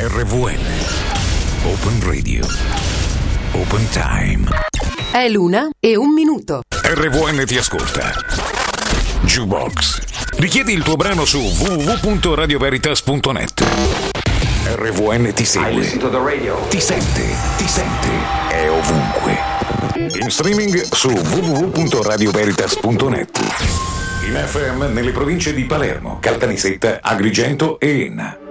RVN. Open Radio. Open Time. È l'1:01. RVN ti ascolta. Jukebox. Richiedi il tuo brano su www.radioveritas.net. RVN ti segue. Ti sente. È ovunque. In streaming su www.radioveritas.net. In FM nelle province di Palermo, Caltanissetta, Agrigento e Enna.